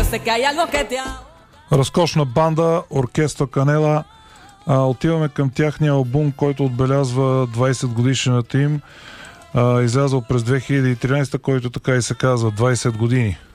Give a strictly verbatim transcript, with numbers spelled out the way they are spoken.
Разкошна банда, оркестър Канела. А, отиваме към тяхния албум, който отбелязва двайсет годишната им. А, излязъл през две хиляди и тринайсета, който така и се казва двайсет години.